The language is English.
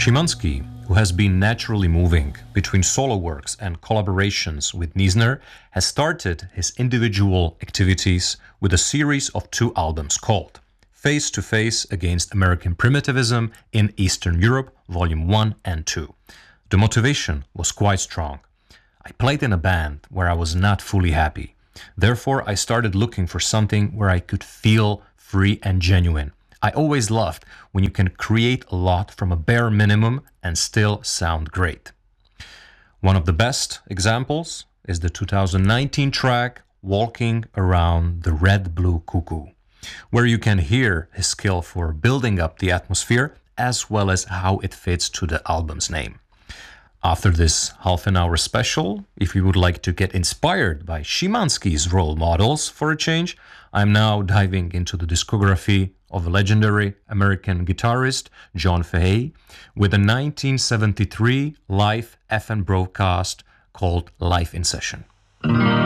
Szymanski, who has been naturally moving between solo works and collaborations with Niesner, has started his individual activities with a series of 2 albums called Face to Face Against American Primitivism in Eastern Europe, Volume 1 and 2. The motivation was quite strong. I played in a band where I was not fully happy. Therefore, I started looking for something where I could feel free and genuine. I always loved when you can create a lot from a bare minimum and still sound great. One of the best examples is the 2019 track Walking Around the Red Blue Cuckoo, where you can hear his skill for building up the atmosphere as well as how it fits to the album's name. After this half-an-hour special, if you would like to get inspired by Szymanski's role models for a change, I'm now diving into the discography of a legendary American guitarist, John Fahey, with a 1973 live FM broadcast called Live in Session.